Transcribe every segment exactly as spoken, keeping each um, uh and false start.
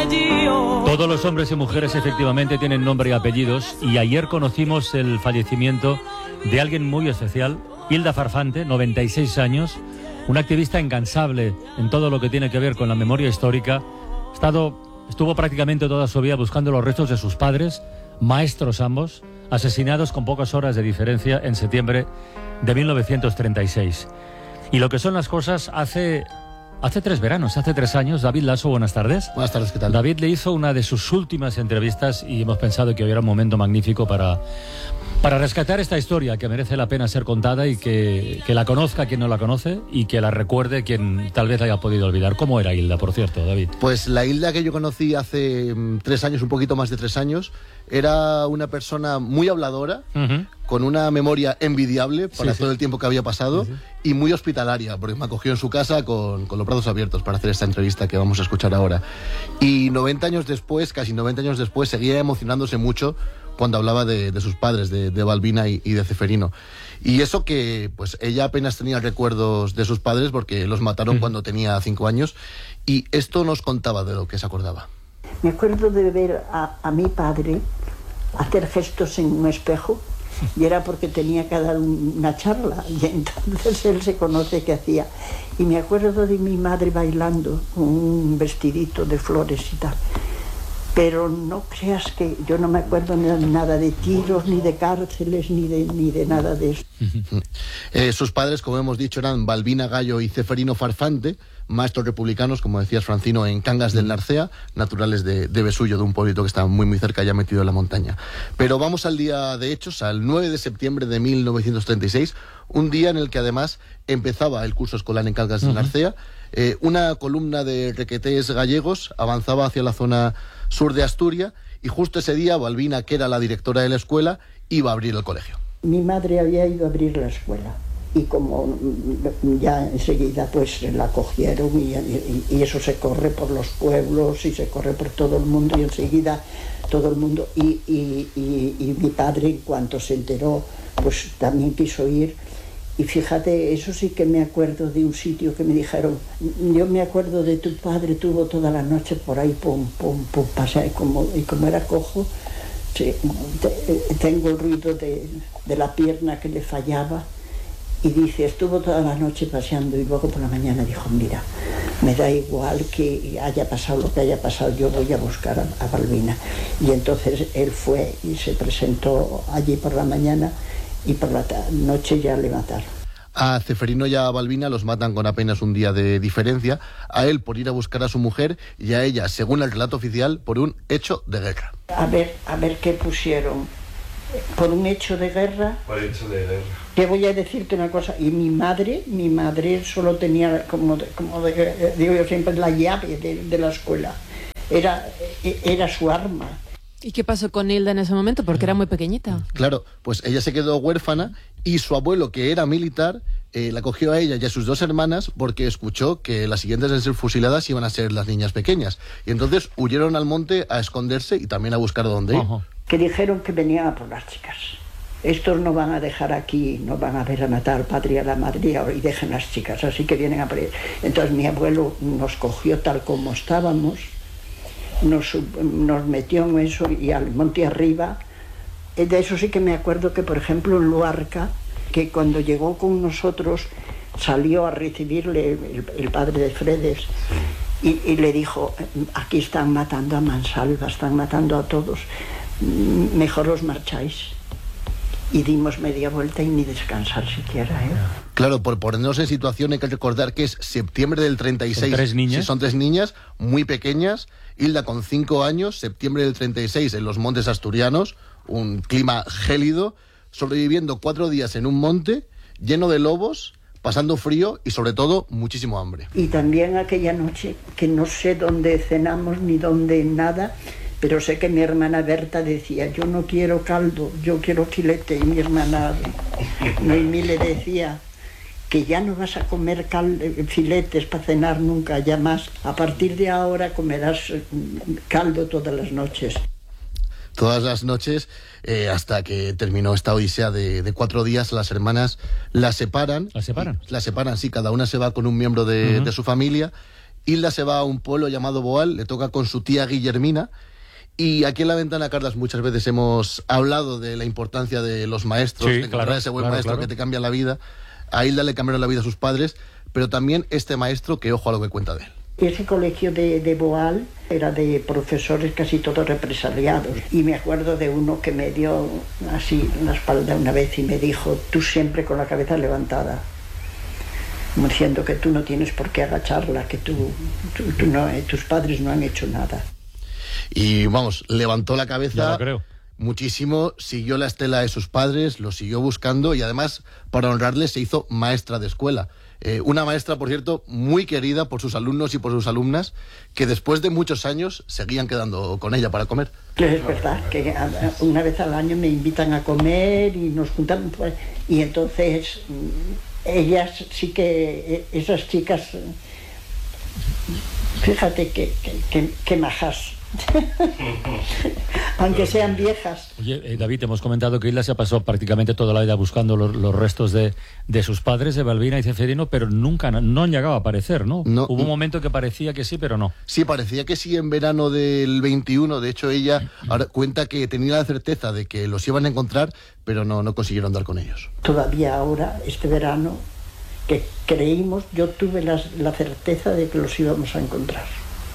Todos los hombres y mujeres efectivamente tienen nombre y apellidos, y ayer conocimos el fallecimiento de alguien muy especial, Hilda Farfante, noventa y seis años, una activista incansable en todo lo que tiene que ver con la memoria histórica. Ha estado, estuvo prácticamente toda su vida buscando los restos de sus padres, maestros ambos, asesinados con pocas horas de diferencia en septiembre de mil novecientos treinta y seis. Y lo que son las cosas, hace... Hace tres veranos, hace tres años, David Lasso, buenas tardes. Buenas tardes, ¿qué tal? David le hizo una de sus últimas entrevistas y hemos pensado que hoy era un momento magnífico para, para rescatar esta historia que merece la pena ser contada y que, que la conozca quien no la conoce y que la recuerde quien tal vez la haya podido olvidar. ¿Cómo era Hilda, por cierto, David? Pues la Hilda que yo conocí hace mm, tres años, un poquito más de tres años, era una persona muy habladora, uh-huh. con una memoria envidiable para sí, todo sí. el tiempo que había pasado, sí, sí. y muy hospitalaria, porque me acogió en su casa con, con los brazos abiertos para hacer esta entrevista que vamos a escuchar ahora. Y noventa años después, casi noventa años después, seguía emocionándose mucho cuando hablaba de, de sus padres, de, de Balbina y, y de Ceferino. Y eso que pues ella apenas tenía recuerdos de sus padres porque los mataron uh-huh. cuando tenía cinco años, y esto nos contaba de lo que se acordaba. Me acuerdo de ver a, a mi padre hacer gestos en un espejo, y era porque tenía que dar una charla, y entonces él se conoce que hacía. Y me acuerdo de mi madre bailando con un vestidito de flores y tal. Pero no creas que yo no me acuerdo nada de tiros, ni de cárceles, ni de, ni de nada de eso. eh, sus padres, como hemos dicho, eran Balbina Gallo y Ceferino Farfante, maestros republicanos, como decías, Francino, en Cangas del Narcea, naturales de, de Besullo, de un pueblito que está muy muy cerca, ya metido en la montaña. Pero vamos al día de hechos, al nueve de septiembre de mil novecientos treinta y seis, un día en el que además empezaba el curso escolar en Cangas del uh-huh. Narcea. Eh, una columna de requetés gallegos avanzaba hacia la zona sur de Asturias, y justo ese día Balbina, que era la directora de la escuela, iba a abrir el colegio. Mi madre había ido a abrir la escuela, y como ya enseguida pues la cogieron, y, y, y eso se corre por los pueblos y se corre por todo el mundo, y enseguida todo el mundo, y, y, y, y mi padre, en cuanto se enteró, pues también quiso ir. Y fíjate, eso sí que me acuerdo de un sitio que me dijeron, yo me acuerdo de tu padre, tuvo toda la noche por ahí, pum, pum, pum, pasé, y como, y como era cojo, sí, te, tengo el ruido de, de la pierna que le fallaba, y dice, estuvo toda la noche paseando, y luego por la mañana dijo, mira, me da igual que haya pasado lo que haya pasado, yo voy a buscar a, a Balbina. Y entonces él fue y se presentó allí por la mañana, y por la noche ya le mataron. A Ceferino y a Balbina los matan con apenas un día de diferencia, a él por ir a buscar a su mujer, y a ella, según el relato oficial, por un hecho de guerra. A ver, a ver qué pusieron. Por un hecho de guerra. Por hecho de guerra. Te voy a decirte una cosa, y mi madre, mi madre solo tenía, como, de, como de, digo yo siempre, la llave de, de la escuela. Era, era su arma. ¿Y qué pasó con Hilda en ese momento? Porque era muy pequeñita. Claro, pues ella se quedó huérfana, y su abuelo, que era militar, eh, la cogió a ella y a sus dos hermanas porque escuchó que las siguientes en ser fusiladas iban a ser las niñas pequeñas. Y entonces huyeron al monte a esconderse y también a buscar dónde ir. Uh-huh. Que dijeron que venían a por las chicas. Estos no van a dejar aquí, no van a ver a matar al padre y a la madre y dejan las chicas, así que vienen a por ellas. Entonces mi abuelo nos cogió tal como estábamos, Nos, nos metió en eso, y al monte arriba. De eso sí que me acuerdo que, por ejemplo, en Luarca, que cuando llegó con nosotros salió a recibirle el, el padre de Fredes, y, y le dijo, aquí están matando a mansalva, están matando a todos, mejor os marcháis. Y dimos media vuelta y ni descansar siquiera, ¿eh? Claro, por ponernos en situación hay que recordar que es septiembre del treinta y seis. ¿Son tres niñas? Sí, son tres niñas muy pequeñas. Hilda con cinco años, septiembre del treinta y seis en los montes asturianos, un clima gélido, sobreviviendo cuatro días en un monte lleno de lobos, pasando frío y sobre todo muchísimo hambre. Y también aquella noche, que no sé dónde cenamos ni dónde nada, pero sé que mi hermana Berta decía, yo no quiero caldo, yo quiero filete, y mi hermana Noemí le decía que ya no vas a comer cal, filetes para cenar nunca, ya más, a partir de ahora comerás caldo todas las noches. Todas las noches, eh, hasta que terminó esta odisea de, de cuatro días, las hermanas las separan. ¿Las separan? Las separan, sí, cada una se va con un miembro de, uh-huh. de su familia, Hilda se va a un pueblo llamado Boal, le toca con su tía Guillermina, y aquí en La Ventana, Carlas, muchas veces hemos hablado de la importancia de los maestros, sí, de encontrar claro, ese buen claro, maestro claro. que te cambia la vida. A Hilda le cambiaron la vida a sus padres, pero también este maestro, que ojo a lo que cuenta de él. Ese colegio de, de Boal era de profesores casi todos represaliados, y me acuerdo de uno que me dio así en la espalda una vez y me dijo: tú siempre con la cabeza levantada, como diciendo que tú no tienes por qué agacharla, que tú, tú, tú no, eh, tus padres no han hecho nada. Y vamos, levantó la cabeza. Ya lo creo. Muchísimo, siguió la estela de sus padres, lo siguió buscando, y además, para honrarle, se hizo maestra de escuela. Eh, una maestra, por cierto, muy querida por sus alumnos y por sus alumnas, que después de muchos años seguían quedando con ella para comer. Que es verdad que una vez al año me invitan a comer y nos juntan, pues, y entonces ellas sí que, esas chicas, fíjate que, que, que, que majas. Aunque sean viejas. Oye, eh, David, hemos comentado que Hilda se pasó prácticamente toda la vida buscando los, los restos de, de sus padres, de Balbina y Ceferino, pero nunca no han llegado a aparecer, ¿no? No. Hubo un momento que parecía que sí, pero no. Sí, parecía que sí en verano del veintiuno. De hecho, ella ahora cuenta que tenía la certeza de que los iban a encontrar, pero no, no consiguieron dar con ellos. Todavía ahora, este verano, que creímos, yo tuve la, la certeza de que los íbamos a encontrar.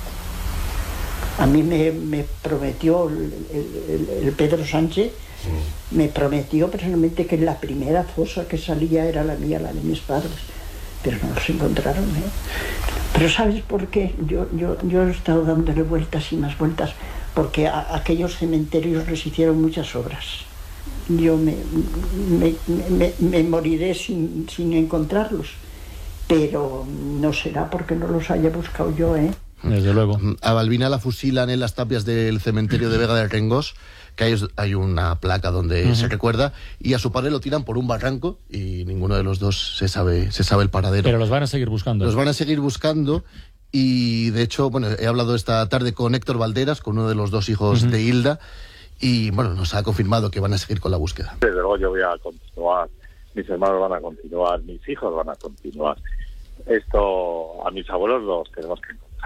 A mí me, me prometió el, el, el Pedro Sánchez, sí. me prometió personalmente que la primera fosa que salía era la mía, la de mis padres, pero no los encontraron, ¿eh? Pero ¿sabes por qué? Yo, yo, yo he estado dándole vueltas y más vueltas, porque a, a aquellos cementerios les hicieron muchas obras. Yo me, me, me, me moriré sin, sin encontrarlos, pero no será porque no los haya buscado yo, ¿eh? Desde luego. A Balbina la fusilan en las tapias del cementerio de Vega de Rengós, que hay, hay una placa donde uh-huh. se recuerda, y a su padre lo tiran por un barranco y ninguno de los dos se sabe, se sabe el paradero. Pero los van a seguir buscando. Los van a seguir buscando, y de hecho, bueno, he hablado esta tarde con Héctor Valderas, con uno de los dos hijos uh-huh. de Hilda, y bueno, nos ha confirmado que van a seguir con la búsqueda. Desde luego yo voy a continuar, mis hermanos van a continuar, mis hijos van a continuar. Esto, a mis abuelos los tenemos que encontrar.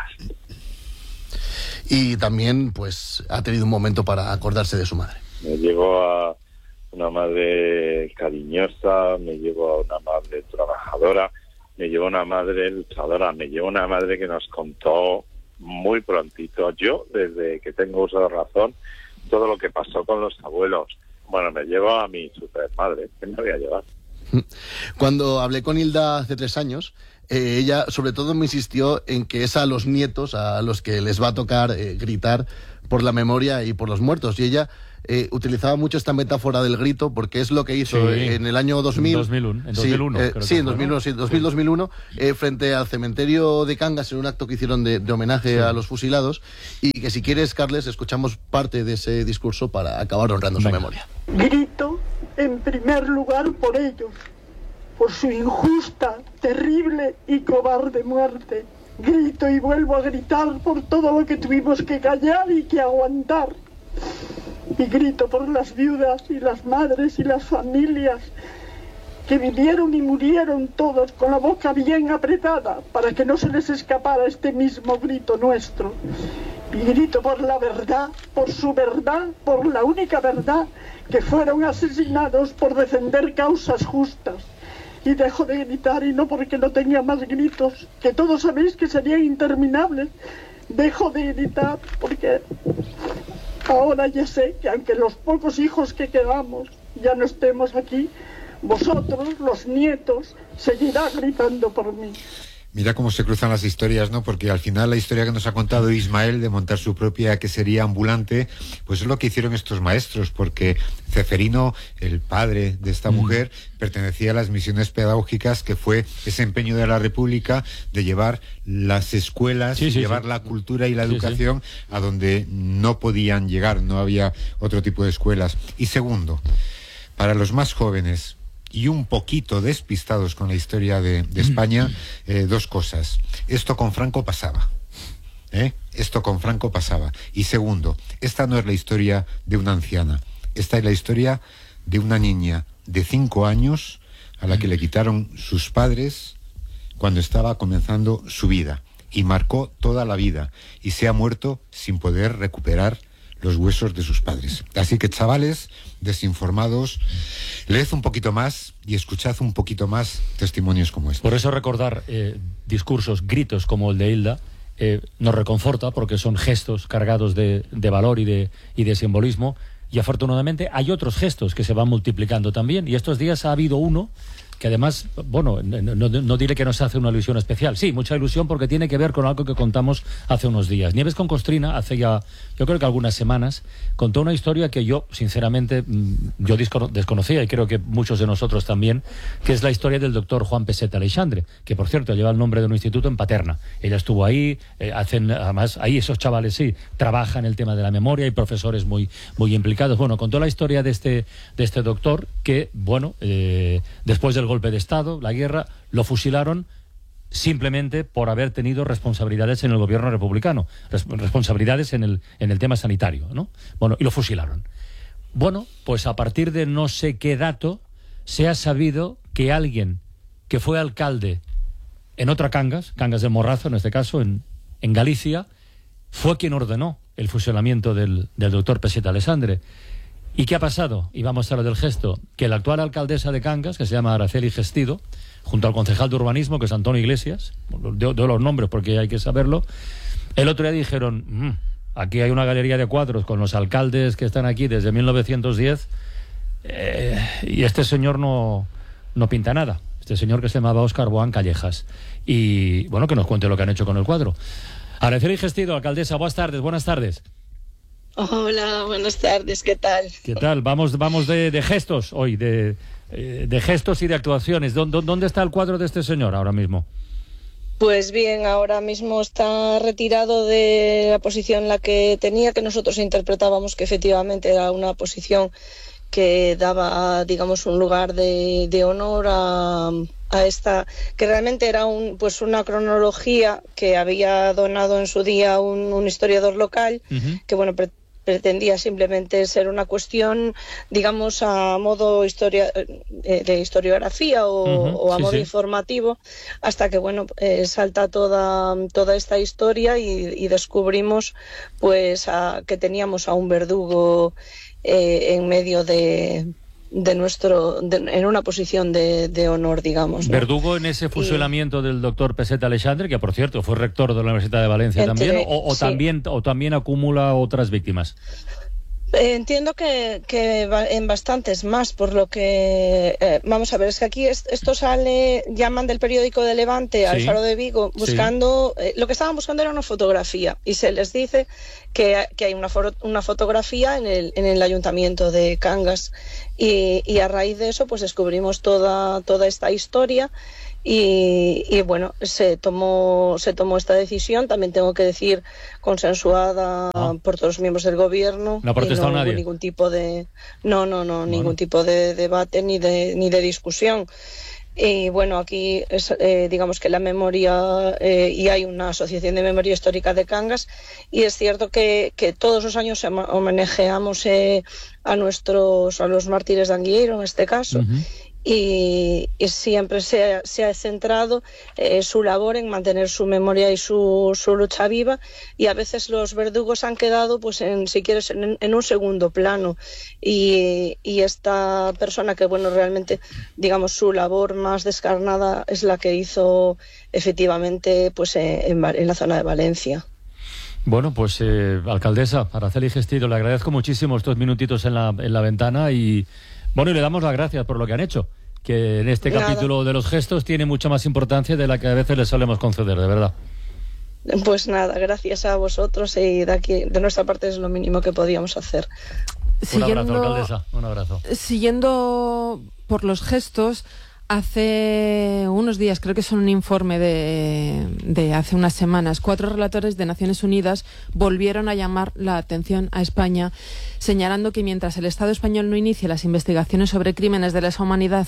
Y también, pues, ha tenido un momento para acordarse de su madre. Me llegó a una madre cariñosa, me llevó a una madre trabajadora, me llevó a una madre luchadora, me llevó a una madre que nos contó muy prontito, yo, desde que tengo uso de razón, todo lo que pasó con los abuelos. Bueno, me llevó a mi supermadre, ¿qué me voy a llevar? Cuando hablé con Hilda hace tres años, eh, ella sobre todo me insistió en que es a los nietos a los que les va a tocar eh, gritar por la memoria y por los muertos. Y ella eh, utilizaba mucho esta metáfora del grito, porque es lo que hizo sí, en el año dos mil. dos mil uno, en dos mil uno. Sí, eh, creo sí que en dos mil uno, sí, dos mil, dos mil uno, eh, frente al cementerio de Cangas, en un acto que hicieron de, de homenaje sí. a los fusilados. Y que si quieres, Carles, escuchamos parte de ese discurso para acabar honrando Venga. su memoria. Grito, en primer lugar, por ellos, por su injusta, terrible y cobarde muerte. Grito y vuelvo a gritar por todo lo que tuvimos que callar y que aguantar. Y grito por las viudas y las madres y las familias que vivieron y murieron todos con la boca bien apretada para que no se les escapara este mismo grito nuestro. Y grito por la verdad, por su verdad, por la única verdad, que fueron asesinados por defender causas justas. Y dejo de gritar, y no porque no tenga más gritos, que todos sabéis que serían interminables. Dejo de gritar porque ahora ya sé que aunque los pocos hijos que quedamos ya no estemos aquí, vosotros, los nietos, seguirán gritando por mí. Mira cómo se cruzan las historias, ¿no? Porque al final la historia que nos ha contado Ismael de montar su propia que sería ambulante, pues es lo que hicieron estos maestros, porque Ceferino, el padre de esta mm. mujer, pertenecía a las misiones pedagógicas, que fue ese empeño de la República de llevar las escuelas, sí, sí, llevar sí. la cultura y la educación sí, sí. a donde no podían llegar, no había otro tipo de escuelas. Y segundo, para los más jóvenes y un poquito despistados con la historia de, de España, eh, dos cosas. Esto con Franco pasaba. ¿eh? Esto con Franco pasaba. Y segundo, esta no es la historia de una anciana. Esta es la historia de una niña de cinco años a la que le quitaron sus padres cuando estaba comenzando su vida. y marcó toda la vida, y se ha muerto sin poder recuperar los huesos de sus padres. Así que, chavales desinformados, leed un poquito más y escuchad un poquito más testimonios como este. Por eso recordar eh, discursos, gritos como el de Hilda, eh, nos reconforta, porque son gestos cargados de, de valor y de, y de simbolismo, y afortunadamente hay otros gestos que se van multiplicando también, y estos días ha habido uno que además, bueno, no, no, no diré que nos hace una ilusión especial. Sí, mucha ilusión, porque tiene que ver con algo que contamos hace unos días. Nieves con Costrina, hace ya, yo creo que algunas semanas, contó una historia que yo, sinceramente, yo desconocía, y creo que muchos de nosotros también, que es la historia del doctor Juan Peseta Aleixandre, que, por cierto, lleva el nombre de un instituto en Paterna. Ella estuvo ahí, eh, hacen, además, ahí esos chavales, sí, trabajan el tema de la memoria, hay profesores muy, muy implicados. Bueno, contó la historia de este, de este doctor que, bueno, eh, después del golpe de Estado, la guerra, lo fusilaron simplemente por haber tenido responsabilidades en el gobierno republicano, res responsabilidades en el, en el tema sanitario, ¿no? Bueno, y lo fusilaron. Bueno, pues a partir de no sé qué dato, se ha sabido que alguien que fue alcalde en otra Cangas, Cangas del Morrazo en este caso, en, en Galicia, fue quien ordenó el fusilamiento del, del doctor Peseta Aleixandre. ¿Y qué ha pasado? Y vamos a lo del gesto, que la actual alcaldesa de Cangas, que se llama Araceli Gestido, junto al concejal de urbanismo, que es Antonio Iglesias, doy los nombres porque hay que saberlo, el otro día dijeron, mmm, aquí hay una galería de cuadros con los alcaldes que están aquí desde mil novecientos diez, eh, y este señor no, no pinta nada, este señor que se llamaba Óscar Boán Callejas, y bueno, que nos cuente lo que han hecho con el cuadro. Araceli Gestido, alcaldesa, buenas tardes, buenas tardes. Hola, buenas tardes, ¿qué tal? ¿Qué tal? Vamos, vamos de, de gestos hoy, de, de gestos y de actuaciones. ¿Dónde, ¿Dónde está el cuadro de este señor ahora mismo? Pues bien, ahora mismo está retirado de la posición en la que tenía, que nosotros interpretábamos que efectivamente era una posición que daba, digamos, un lugar de, de honor a, a esta, que realmente era un, pues una cronología que había donado en su día un, un historiador local, uh-huh. que bueno, pre pretendía simplemente ser una cuestión, digamos, a modo historia, eh, de historiografía o, uh-huh. o a sí, modo sí. informativo, hasta que, bueno, eh, salta toda, toda esta historia y, y descubrimos pues a, que teníamos a un verdugo eh, en medio de... de nuestro de, en una posición de, de honor, digamos, ¿no? Verdugo en ese fusilamiento y... del doctor Peseta Aleixandre, que por cierto fue rector de la Universidad de Valencia Entre, también, o, o sí. también o también acumula otras víctimas. Eh, entiendo que, que en bastantes más, por lo que eh, vamos a ver, es que aquí es, esto sale, llaman del periódico de Levante sí. al Faro de Vigo, buscando, sí. eh, lo que estaban buscando era una fotografía, y se les dice que, que hay una, una fotografía en el, en el ayuntamiento de Cangas, y, y a raíz de eso pues descubrimos toda, toda esta historia. Y, y bueno, se tomó se tomó esta decisión, también tengo que decir, consensuada ah. por todos los miembros del gobierno. ¿No ha protestado y no nadie? Hubo ningún tipo de no no no bueno. ningún tipo de debate ni de ni de discusión. Y bueno, aquí es, eh, digamos que la memoria eh, y hay una asociación de memoria histórica de Cangas, y es cierto que, que todos los años homenajeamos eh, a nuestros a los mártires de Anguieiro en este caso. Uh-huh. Y, y siempre se, se ha centrado eh, su labor en mantener su memoria y su, su lucha viva, y a veces los verdugos han quedado, pues en, si quieres, en, en un segundo plano, y, y esta persona que, bueno, realmente, digamos, su labor más descarnada es la que hizo efectivamente pues en, en la zona de Valencia. Bueno, pues eh, alcaldesa Araceli Gestido, le agradezco muchísimo estos minutitos en la, en la ventana, y bueno, y le damos las gracias por lo que han hecho, que en este Nada. capítulo de los gestos tiene mucha más importancia de la que a veces les solemos conceder, de verdad. Pues nada, gracias a vosotros, y de aquí, de nuestra parte, es lo mínimo que podíamos hacer. Un abrazo, alcaldesa, un abrazo. Siguiendo por los gestos, hace unos días, creo que son un informe de, de hace unas semanas, cuatro relatores de Naciones Unidas volvieron a llamar la atención a España, señalando que mientras el Estado español no inicie las investigaciones sobre crímenes de lesa humanidad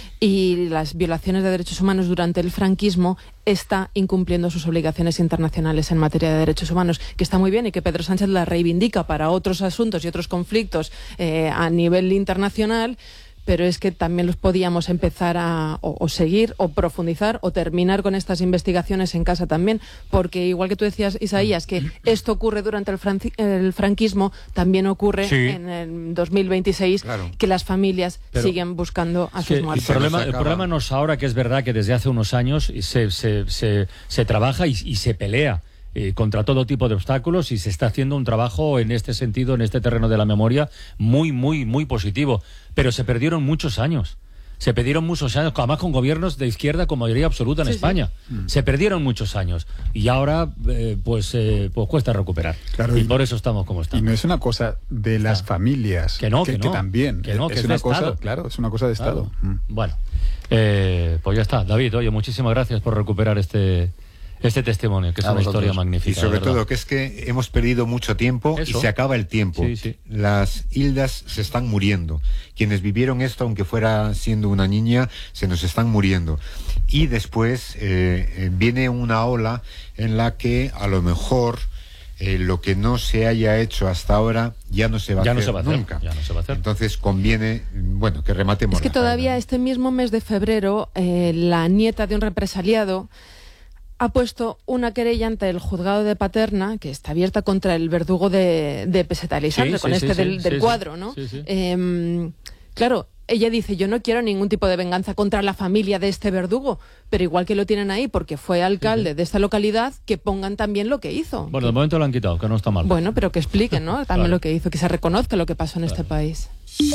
y las violaciones de derechos humanos durante el franquismo, está incumpliendo sus obligaciones internacionales en materia de derechos humanos, que está muy bien y que Pedro Sánchez la reivindica para otros asuntos y otros conflictos eh, a nivel internacional, pero es que también los podíamos empezar a o, o seguir o profundizar o terminar con estas investigaciones en casa también, porque igual que tú decías, Isaías, que esto ocurre durante el, franci- el franquismo, también ocurre sí. en el dos mil veintiséis, claro. que las familias pero siguen buscando a sus muertos. El problema, el problema no es ahora, que es verdad que desde hace unos años se, se, se, se trabaja y, y se pelea Eh, contra todo tipo de obstáculos, y se está haciendo un trabajo en este sentido, en este terreno de la memoria, muy, muy, muy positivo. Pero se perdieron muchos años. Se perdieron muchos años, además con gobiernos de izquierda con mayoría absoluta en sí, España. Sí. Se perdieron muchos años. Y ahora, eh, pues, eh, pues cuesta recuperar. Claro, y, y por eso estamos como estamos. Y no es una cosa de las claro. familias. Que no, que, que, que no. también. Que no, que es, es una de cosa, Estado. Claro, es una cosa de claro. Estado. Mm. Bueno, eh, pues ya está. David, oye, muchísimas gracias por recuperar este... este testimonio, que es a una vosotros. Historia magnífica. Y sobre todo que es que hemos perdido mucho tiempo. Eso. Y se acaba el tiempo. Sí, sí. Las Hildas se están muriendo. Quienes vivieron esto, aunque fuera siendo una niña, se nos están muriendo. Y después eh, viene una ola en la que a lo mejor eh, lo que no se haya hecho hasta ahora ya no se va, ya a, no hacer se va a hacer nunca. Ya no se va a hacer. Entonces conviene, bueno, que rematemos. Es que todavía este mismo mes de febrero, eh, la nieta de un represaliado ha puesto una querella ante el juzgado de Paterna, que está abierta contra el verdugo de, de Peseta Alexandre, sí, con sí, este sí, del, sí, del sí, cuadro, ¿no? Sí, sí. Eh, claro, ella dice, yo no quiero ningún tipo de venganza contra la familia de este verdugo, pero igual que lo tienen ahí porque fue alcalde sí, sí. de esta localidad, que pongan también lo que hizo. Bueno, que... de momento lo han quitado, que no está mal. Bueno, pero que expliquen, ¿no? También claro. lo que hizo, que se reconozca lo que pasó en claro. este país.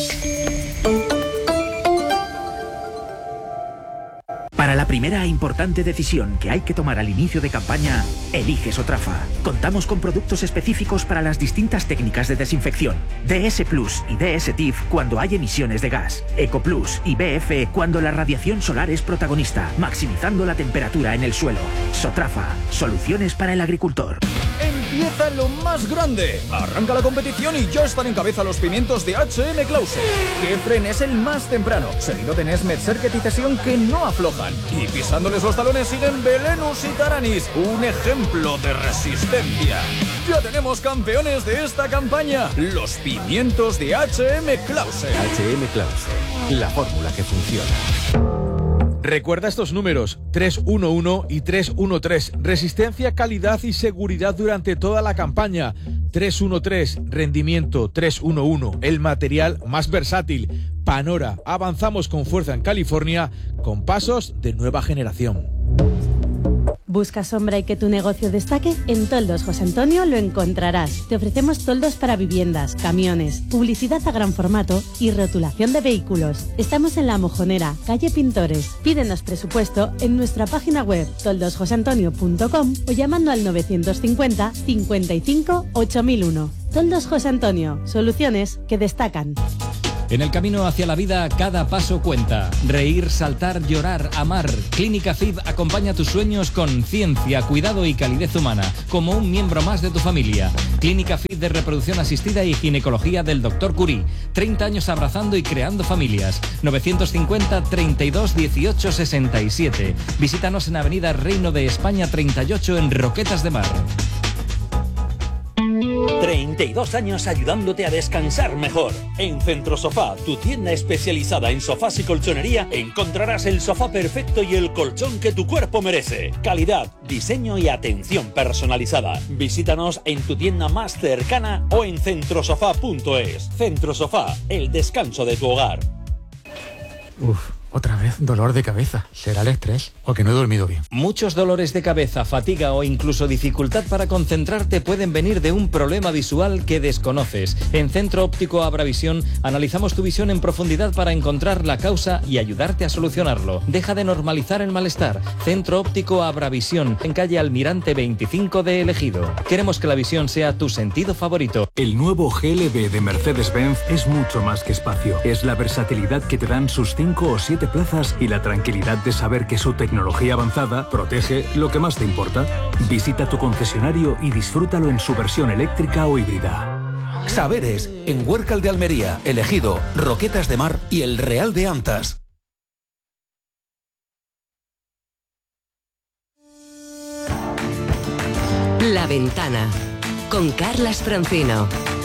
Para la primera e importante decisión que hay que tomar al inicio de campaña, elige Sotrafa. Contamos con productos específicos para las distintas técnicas de desinfección. D S Plus y D S T I F cuando hay emisiones de gas. Eco Plus y B F cuando la radiación solar es protagonista, maximizando la temperatura en el suelo. Sotrafa, soluciones para el agricultor. Empieza lo más grande. Arranca la competición y ya están en cabeza los pimientos de H M Clause. Kefren es el más temprano, seguido de Nesmet, Serket y Cesión, que no aflojan. Y pisándoles los talones siguen Belenus y Taranis, un ejemplo de resistencia. Ya tenemos campeones de esta campaña, los pimientos de H M Clause. H M Clause, la fórmula que funciona. Recuerda estos números, tres uno uno y tres uno tres, resistencia, calidad y seguridad durante toda la campaña. tres uno tres, rendimiento, tres uno uno, el material más versátil. Panora, avanzamos con fuerza en California, con pasos de nueva generación. ¿Buscas sombra y que tu negocio destaque? En Toldos José Antonio lo encontrarás. Te ofrecemos toldos para viviendas, camiones, publicidad a gran formato y rotulación de vehículos. Estamos en La Mojonera, calle Pintores. Pídenos presupuesto en nuestra página web toldos josé antonio punto com o llamando al novecientos cincuenta, cincuenta y cinco, ocho mil uno. Toldos José Antonio, soluciones que destacan. En el camino hacia la vida, cada paso cuenta. Reír, saltar, llorar, amar. Clínica F I D acompaña tus sueños con ciencia, cuidado y calidez humana, como un miembro más de tu familia. Clínica F I D de reproducción asistida y ginecología del doctor Curie. treinta años abrazando y creando familias. novecientos cincuenta, treinta y dos, dieciocho, sesenta y siete. Visítanos en Avenida Reino de España treinta y ocho en Roquetas de Mar. treinta y dos años ayudándote a descansar mejor. En Centro Sofá, tu tienda especializada en sofás y colchonería, encontrarás el sofá perfecto y el colchón que tu cuerpo merece. Calidad, diseño y atención personalizada. Visítanos en tu tienda más cercana o en centrosofá punto es. Centro Sofá, el descanso de tu hogar. Uf. Otra vez dolor de cabeza. ¿Será el estrés o que no he dormido bien? Muchos dolores de cabeza, fatiga o incluso dificultad para concentrarte pueden venir de un problema visual que desconoces. En Centro Óptico Abravisión analizamos tu visión en profundidad para encontrar la causa y ayudarte a solucionarlo. Deja de normalizar el malestar. Centro Óptico Abravisión, en calle Almirante veinticinco de El Ejido. Queremos que la visión sea tu sentido favorito. El nuevo G L B de Mercedes-Benz es mucho más que espacio. Es la versatilidad que te dan sus cinco o siete plazas y la tranquilidad de saber que su tecnología avanzada protege lo que más te importa. Visita tu concesionario y disfrútalo en su versión eléctrica o híbrida. Saberes, en Huércal de Almería, El Ejido, Roquetas de Mar y El Real de Antas. La Ventana, con Carlas Francino.